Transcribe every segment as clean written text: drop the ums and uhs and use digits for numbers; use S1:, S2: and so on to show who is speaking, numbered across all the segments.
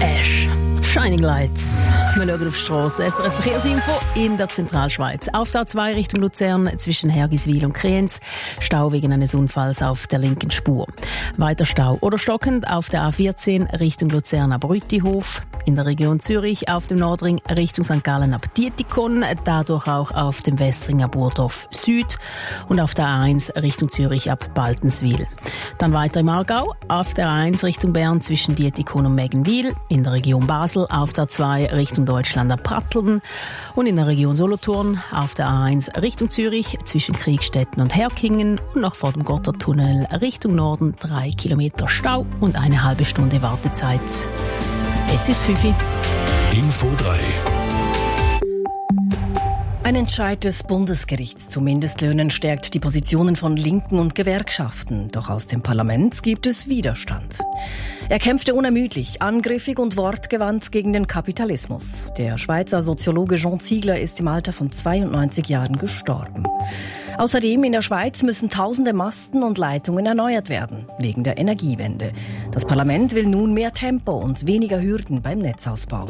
S1: Ash. Shining Lights. Wir schauen auf die Strasse. SRF Verkehrsinfo in der Zentralschweiz. Auf der A2 Richtung Luzern zwischen Hergiswil und Kriens. Stau wegen eines Unfalls auf der linken Spur. Weiter Stau oder stockend auf der A14 Richtung Luzern ab Rüttihof. In der Region Zürich auf dem Nordring Richtung St. Gallen ab Dietikon. Dadurch auch auf dem Westring ab Burdorf Süd. Und auf der A1 Richtung Zürich ab Baltenswil. Dann weiter im Aargau. Auf der A1 Richtung Bern zwischen Dietikon und Meggenwil. In der Region Basel auf der A2 Richtung Deutschland ab Pratteln und in der Region Solothurn auf der A1 Richtung Zürich zwischen Kriegstetten und Herkingen und noch vor dem Gotthardtunnel Richtung Norden 3 Kilometer Stau und eine halbe Stunde Wartezeit. Jetzt ist 5 Uhr.
S2: Info 3.
S3: Ein Entscheid des Bundesgerichts zu Mindestlöhnen stärkt die Positionen von Linken und Gewerkschaften. Doch aus dem Parlament gibt es Widerstand. Er kämpfte unermüdlich, angriffig und wortgewandt gegen den Kapitalismus. Der Schweizer Soziologe Jean Ziegler ist im Alter von 92 Jahren gestorben. Außerdem in der Schweiz müssen tausende Masten und Leitungen erneuert werden, wegen der Energiewende. Das Parlament will nun mehr Tempo und weniger Hürden beim Netzausbau.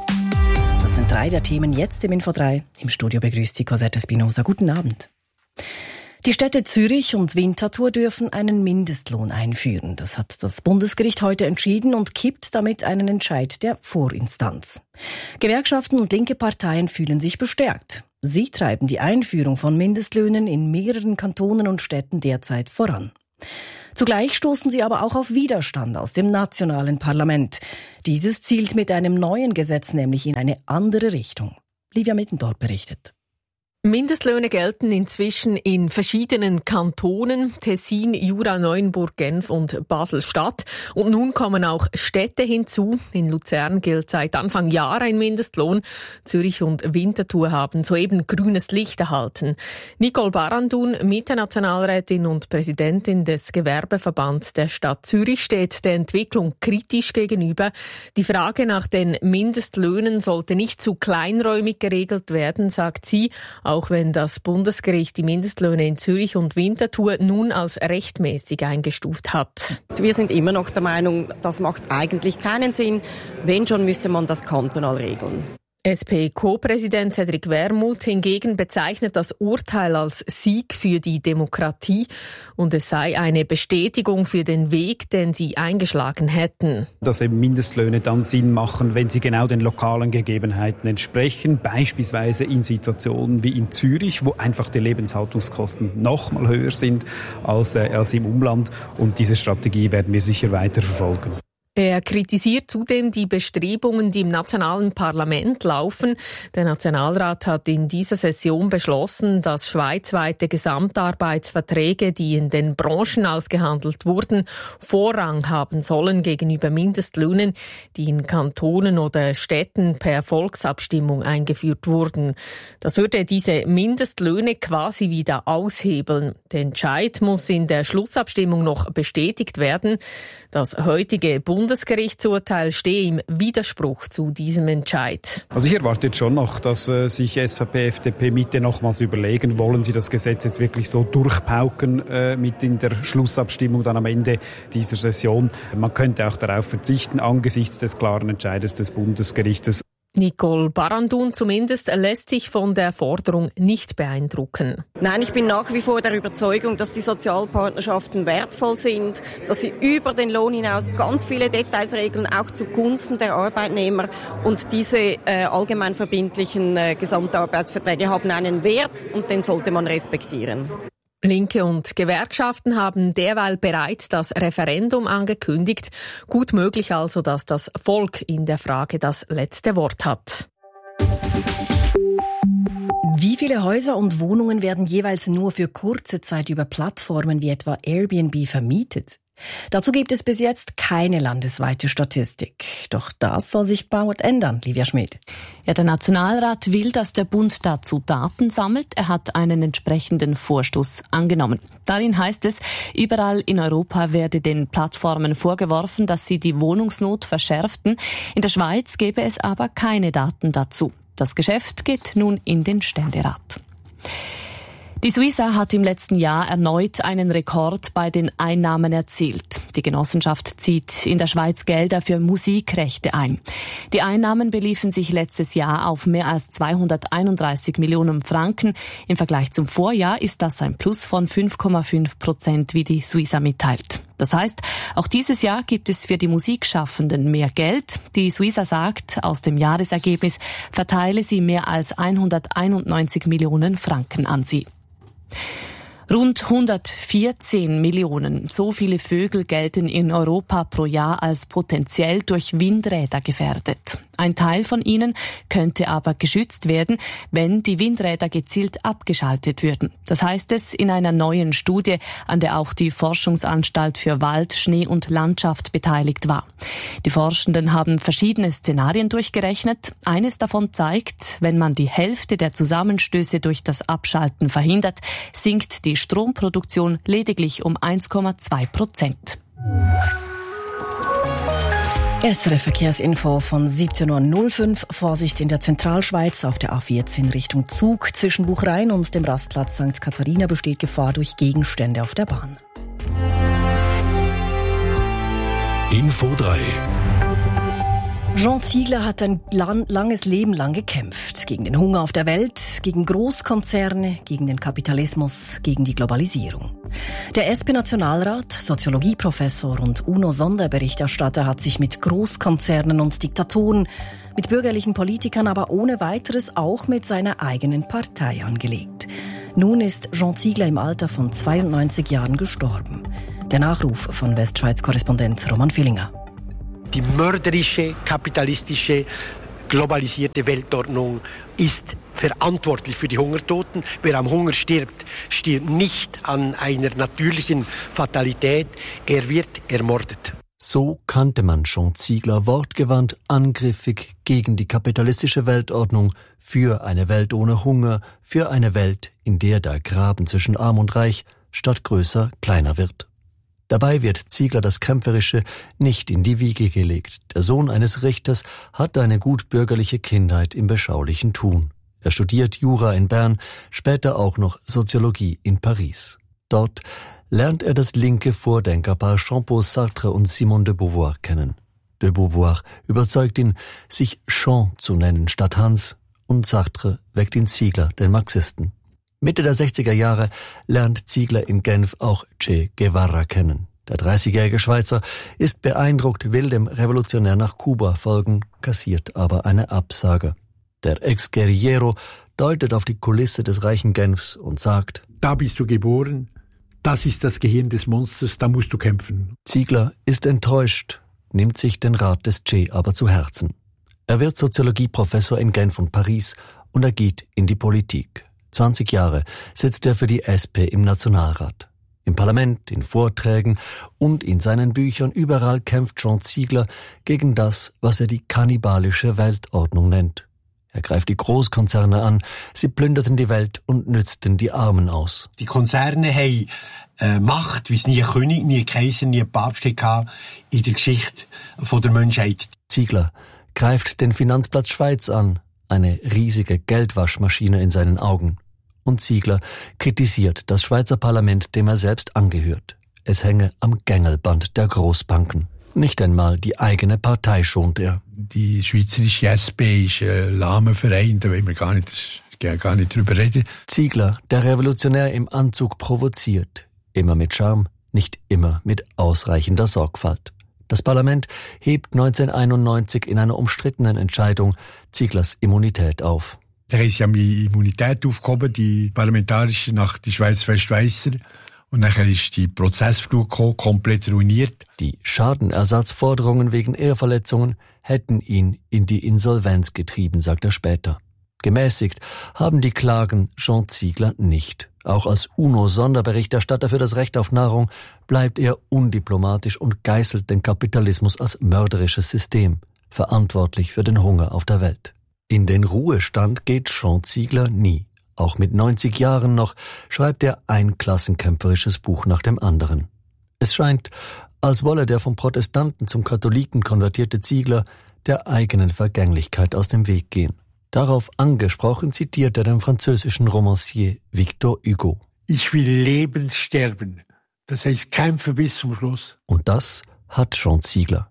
S3: Das sind 3 der Themen jetzt im Info 3. Im Studio begrüßt Sie Cosette Espinosa. Guten Abend. Die Städte Zürich und Winterthur dürfen einen Mindestlohn einführen. Das hat das Bundesgericht heute entschieden und kippt damit einen Entscheid der Vorinstanz. Gewerkschaften und linke Parteien fühlen sich bestärkt. Sie treiben die Einführung von Mindestlöhnen in mehreren Kantonen und Städten derzeit voran. Zugleich stoßen sie aber auch auf Widerstand aus dem nationalen Parlament. Dieses zielt mit einem neuen Gesetz nämlich in eine andere Richtung. Livia Mittendorf berichtet.
S4: Mindestlöhne gelten inzwischen in verschiedenen Kantonen, Tessin, Jura, Neuenburg, Genf und Basel-Stadt. Und nun kommen auch Städte hinzu. In Luzern gilt seit Anfang Jahr ein Mindestlohn. Zürich und Winterthur haben soeben grünes Licht erhalten. Nicole Barandun, Mitte-Nationalrätin und Präsidentin des Gewerbeverbands der Stadt Zürich, steht der Entwicklung kritisch gegenüber. Die Frage nach den Mindestlöhnen sollte nicht zu kleinräumig geregelt werden, sagt sie, auch wenn das Bundesgericht die Mindestlöhne in Zürich und Winterthur nun als rechtmäßig eingestuft hat.
S5: Wir sind immer noch der Meinung, das macht eigentlich keinen Sinn. Wenn schon, müsste man das kantonal regeln.
S4: SP-Co-Präsident Cedric Wermuth hingegen bezeichnet das Urteil als Sieg für die Demokratie und es sei eine Bestätigung für den Weg, den sie eingeschlagen hätten.
S6: Dass eben Mindestlöhne dann Sinn machen, wenn sie genau den lokalen Gegebenheiten entsprechen, beispielsweise in Situationen wie in Zürich, wo einfach die Lebenshaltungskosten noch mal höher sind als im Umland. Und diese Strategie werden wir sicher weiter verfolgen.
S4: Er kritisiert zudem die Bestrebungen, die im nationalen Parlament laufen. Der Nationalrat hat in dieser Session beschlossen, dass schweizweite Gesamtarbeitsverträge, die in den Branchen ausgehandelt wurden, Vorrang haben sollen gegenüber Mindestlöhnen, die in Kantonen oder Städten per Volksabstimmung eingeführt wurden. Das würde diese Mindestlöhne quasi wieder aushebeln. Der Entscheid muss in der Schlussabstimmung noch bestätigt werden. Das heutige Bundesgerichtsurteil stehe im Widerspruch zu diesem Entscheid.
S6: Also ich erwarte jetzt schon noch, dass sich SVP, FDP, Mitte nochmals überlegen, wollen sie das Gesetz jetzt wirklich so durchpauken mit in der Schlussabstimmung dann am Ende dieser Session. Man könnte auch darauf verzichten angesichts des klaren Entscheides des Bundesgerichtes.
S4: Nicole Barandun zumindest lässt sich von der Forderung nicht beeindrucken.
S5: Nein, ich bin nach wie vor der Überzeugung, dass die Sozialpartnerschaften wertvoll sind, dass sie über den Lohn hinaus ganz viele Details regeln, auch zugunsten der Arbeitnehmer. Und diese allgemein verbindlichen Gesamtarbeitsverträge haben einen Wert und den sollte man respektieren.
S4: Linke und Gewerkschaften haben derweil bereits das Referendum angekündigt. Gut möglich also, dass das Volk in der Frage das letzte Wort hat.
S3: Wie viele Häuser und Wohnungen werden jeweils nur für kurze Zeit über Plattformen wie etwa Airbnb vermietet? Dazu gibt es bis jetzt keine landesweite Statistik. Doch das soll sich bald ändern, Livia Schmid.
S7: Ja, der Nationalrat will, dass der Bund dazu Daten sammelt. Er hat einen entsprechenden Vorstoß angenommen. Darin heißt es, überall in Europa werde den Plattformen vorgeworfen, dass sie die Wohnungsnot verschärften. In der Schweiz gäbe es aber keine Daten dazu. Das Geschäft geht nun in den Ständerat. Die Suiza hat im letzten Jahr erneut einen Rekord bei den Einnahmen erzielt. Die Genossenschaft zieht in der Schweiz Gelder für Musikrechte ein. Die Einnahmen beliefen sich letztes Jahr auf mehr als 231 Millionen Franken. Im Vergleich zum Vorjahr ist das ein Plus von 5,5%, wie die Suiza mitteilt. Das heißt, auch dieses Jahr gibt es für die Musikschaffenden mehr Geld. Die Suiza sagt, aus dem Jahresergebnis verteile sie mehr als 191 Millionen Franken an sie. Rund 114 Millionen. So viele Vögel gelten in Europa pro Jahr als potenziell durch Windräder gefährdet. Ein Teil von ihnen könnte aber geschützt werden, wenn die Windräder gezielt abgeschaltet würden. Das heißt es in einer neuen Studie, an der auch die Forschungsanstalt für Wald, Schnee und Landschaft beteiligt war. Die Forschenden haben verschiedene Szenarien durchgerechnet. Eines davon zeigt, wenn man die Hälfte der Zusammenstöße durch das Abschalten verhindert, sinkt die Stromproduktion lediglich um 1,2%.
S3: SRF Verkehrsinfo von 17.05 Uhr. Vorsicht in der Zentralschweiz auf der A14 Richtung Zug. Zwischen Buchrain und dem Rastplatz St. Katharina besteht Gefahr durch Gegenstände auf der Bahn.
S2: Info 3.
S3: Jean Ziegler hat ein langes Leben lang gekämpft. Gegen den Hunger auf der Welt, gegen Großkonzerne, gegen den Kapitalismus, gegen die Globalisierung. Der SP-Nationalrat, Soziologieprofessor und UNO-Sonderberichterstatter hat sich mit Großkonzernen und Diktatoren, mit bürgerlichen Politikern, aber ohne weiteres auch mit seiner eigenen Partei angelegt. Nun ist Jean Ziegler im Alter von 92 Jahren gestorben. Der Nachruf von Westschweiz-Korrespondent Roman Villinger.
S8: Die mörderische, kapitalistische, globalisierte Weltordnung ist verantwortlich für die Hungertoten. Wer am Hunger stirbt, stirbt nicht an einer natürlichen Fatalität. Er wird ermordet.
S9: So kannte man Jean Ziegler wortgewandt, angriffig gegen die kapitalistische Weltordnung, für eine Welt ohne Hunger, für eine Welt, in der der Graben zwischen Arm und Reich statt größer kleiner wird. Dabei wird Ziegler das Kämpferische nicht in die Wiege gelegt. Der Sohn eines Richters hat eine gutbürgerliche Kindheit im beschaulichen Tun. Er studiert Jura in Bern, später auch noch Soziologie in Paris. Dort lernt er das linke Vordenkerpaar Jean-Paul Sartre und Simone de Beauvoir kennen. De Beauvoir überzeugt ihn, sich Jean zu nennen statt Hans, und Sartre weckt in Ziegler, den Marxisten. Mitte der 60er Jahre lernt Ziegler in Genf auch Che Guevara kennen. Der 30-jährige Schweizer ist beeindruckt, will dem Revolutionär nach Kuba folgen, kassiert aber eine Absage. Der Ex-Guerillero deutet auf die Kulisse des reichen Genfs und sagt:
S10: Da bist du geboren, das ist das Gehirn des Monsters, da musst du kämpfen.
S9: Ziegler ist enttäuscht, nimmt sich den Rat des Che aber zu Herzen. Er wird Soziologieprofessor in Genf und Paris und er geht in die Politik. 20 Jahre sitzt er für die SP im Nationalrat. Im Parlament, in Vorträgen und in seinen Büchern überall kämpft Jean Ziegler gegen das, was er die kannibalische Weltordnung nennt. Er greift die Großkonzerne an, sie plünderten die Welt und nützten die Armen aus.
S11: Die Konzerne haben Macht, wie es nie König, nie Kaiser, nie Papst hatte in der Geschichte der Menschheit.
S9: Ziegler greift den Finanzplatz Schweiz an, eine riesige Geldwaschmaschine in seinen Augen. Und Ziegler kritisiert das Schweizer Parlament, dem er selbst angehört. Es hänge am Gängelband der Großbanken. Nicht einmal die eigene Partei schont er.
S10: Die schweizerische SP ist ein lahmer Verein, da will man gar nicht drüber reden.
S9: Ziegler, der Revolutionär im Anzug, provoziert. Immer mit Charme, nicht immer mit ausreichender Sorgfalt. Das Parlament hebt 1991 in einer umstrittenen Entscheidung Zieglers Immunität auf.
S10: Da ist ja die Immunität aufgehoben, die parlamentarische, nach der Schweiz-Westschweizer. Und nachher ist die Prozessflut gekommen, komplett ruiniert.
S9: Die Schadenersatzforderungen wegen Ehrverletzungen hätten ihn in die Insolvenz getrieben, sagt er später. Gemäßigt haben die Klagen Jean Ziegler nicht. Auch als UNO-Sonderberichterstatter für das Recht auf Nahrung bleibt er undiplomatisch und geißelt den Kapitalismus als mörderisches System, verantwortlich für den Hunger auf der Welt. In den Ruhestand geht Jean Ziegler nie. Auch mit 90 Jahren noch schreibt er ein klassenkämpferisches Buch nach dem anderen. Es scheint, als wolle der vom Protestanten zum Katholiken konvertierte Ziegler der eigenen Vergänglichkeit aus dem Weg gehen. Darauf angesprochen zitiert er den französischen Romancier Victor Hugo.
S10: Ich will lebend sterben. Das heißt kämpfen bis zum Schluss.
S9: Und das hat Jean Ziegler.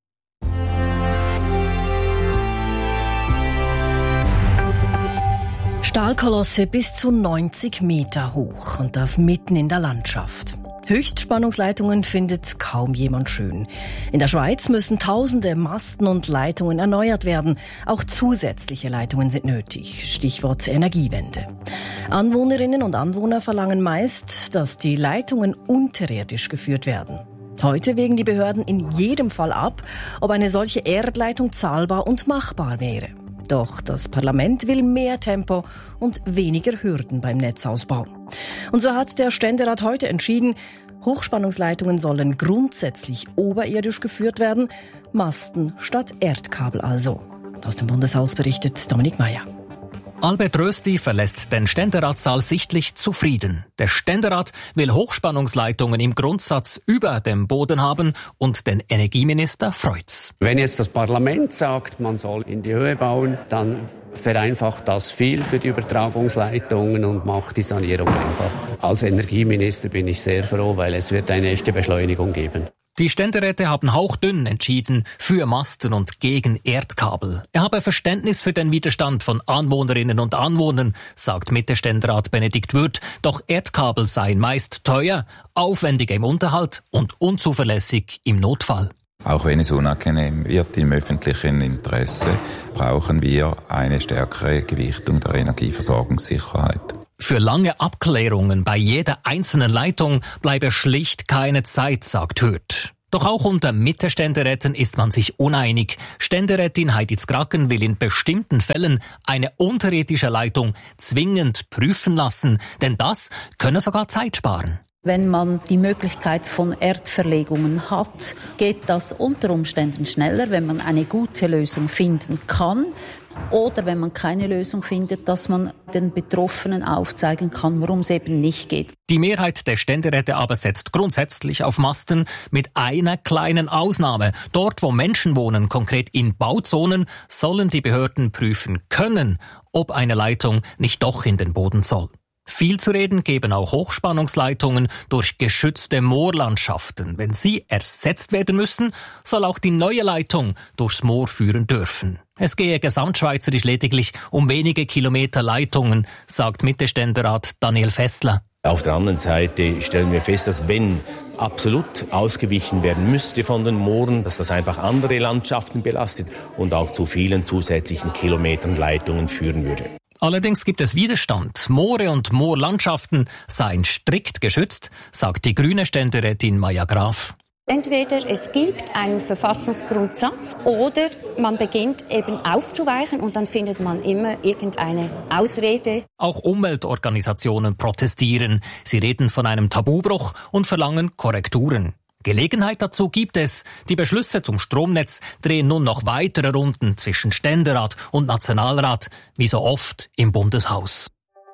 S3: Stahlkolosse bis zu 90 Meter hoch und das mitten in der Landschaft. Höchstspannungsleitungen findet kaum jemand schön. In der Schweiz müssen tausende Masten und Leitungen erneuert werden. Auch zusätzliche Leitungen sind nötig. Stichwort Energiewende. Anwohnerinnen und Anwohner verlangen meist, dass die Leitungen unterirdisch geführt werden. Heute wägen die Behörden in jedem Fall ab, ob eine solche Erdleitung zahlbar und machbar wäre. Doch das Parlament will mehr Tempo und weniger Hürden beim Netzausbau. Und so hat der Ständerat heute entschieden, Hochspannungsleitungen sollen grundsätzlich oberirdisch geführt werden, Masten statt Erdkabel also. Aus dem Bundeshaus berichtet Dominik Meyer.
S12: Albert Rösti verlässt den Ständeratssaal sichtlich zufrieden. Der Ständerat will Hochspannungsleitungen im Grundsatz über dem Boden haben und den Energieminister freut's.
S13: Wenn jetzt das Parlament sagt, man soll in die Höhe bauen, dann vereinfacht das viel für die Übertragungsleitungen und macht die Sanierung einfach. Als Energieminister bin ich sehr froh, weil es wird eine echte Beschleunigung geben.
S12: Die Ständeräte haben hauchdünn entschieden für Masten und gegen Erdkabel. Er habe Verständnis für den Widerstand von Anwohnerinnen und Anwohnern, sagt Mitte-Ständerat Benedikt Würth. Doch Erdkabel seien meist teuer, aufwendig im Unterhalt und unzuverlässig im Notfall.
S14: Auch wenn es unangenehm wird im öffentlichen Interesse, brauchen wir eine stärkere Gewichtung der Energieversorgungssicherheit.
S12: Für lange Abklärungen bei jeder einzelnen Leitung bleibe schlicht keine Zeit, sagt Hürth. Doch auch unter Mitte-Ständeräten ist man sich uneinig. Ständerätin Heidi Zgracken will in bestimmten Fällen eine unterirdische Leitung zwingend prüfen lassen, denn das könne sogar Zeit sparen.
S15: Wenn man die Möglichkeit von Erdverlegungen hat, geht das unter Umständen schneller, wenn man eine gute Lösung finden kann. Oder wenn man keine Lösung findet, dass man den Betroffenen aufzeigen kann, warum es eben nicht geht.
S12: Die Mehrheit der Ständeräte aber setzt grundsätzlich auf Masten mit einer kleinen Ausnahme. Dort, wo Menschen wohnen, konkret in Bauzonen, sollen die Behörden prüfen können, ob eine Leitung nicht doch in den Boden soll. Viel zu reden geben auch Hochspannungsleitungen durch geschützte Moorlandschaften. Wenn sie ersetzt werden müssen, soll auch die neue Leitung durchs Moor führen dürfen. Es gehe gesamtschweizerisch lediglich um wenige Kilometer Leitungen, sagt Mitte-Ständerat Daniel Fessler.
S16: Auf der anderen Seite stellen wir fest, dass wenn absolut ausgewichen werden müsste von den Mooren, dass das einfach andere Landschaften belastet und auch zu vielen zusätzlichen Kilometern Leitungen führen würde.
S12: Allerdings gibt es Widerstand. Moore und Moorlandschaften seien strikt geschützt, sagt die grüne Ständerätin Maja Graf.
S17: Entweder es gibt einen Verfassungsgrundsatz oder man beginnt eben aufzuweichen und dann findet man immer irgendeine Ausrede.
S12: Auch Umweltorganisationen protestieren. Sie reden von einem Tabubruch und verlangen Korrekturen. Gelegenheit dazu gibt es. Die Beschlüsse zum Stromnetz drehen nun noch weitere Runden zwischen Ständerat und Nationalrat, wie so oft im Bundeshaus.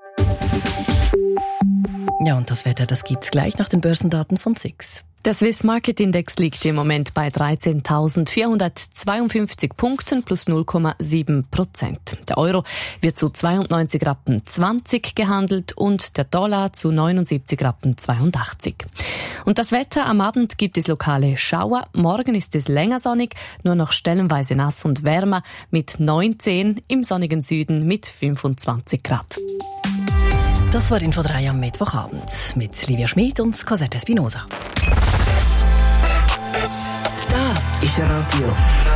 S3: Ja, und das Wetter, das gibt's gleich nach den Börsendaten von SIX.
S7: Der Swiss Market Index liegt im Moment bei 13.452 Punkten plus 0,7%. Der Euro wird zu 92,20 Rappen gehandelt und der Dollar zu 79,82 Rappen. Und das Wetter: am Abend gibt es lokale Schauer. Morgen ist es länger sonnig, nur noch stellenweise nass und wärmer mit 19, im sonnigen Süden mit 25 Grad.
S3: Das war Info 3 am Mittwochabend mit Livia Schmid und Cosette Espinosa. Das ist Radio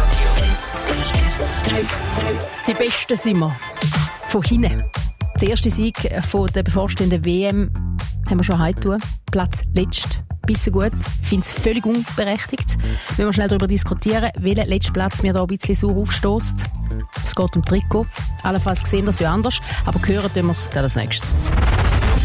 S3: SRF 3.
S1: Die Besten sind wir. Von hinten. Der erste Sieg von der bevorstehenden WM haben wir schon heute tun. Platz letzt. Bisschen gut. Ich finde es völlig unberechtigt. Wir müssen schnell darüber diskutieren, welchen letzten Platz mir da ein bisschen sauer aufstößt. Es geht um Trikot. Allenfalls sehen das ja anders, aber hören tun wir es gerade als nächstes.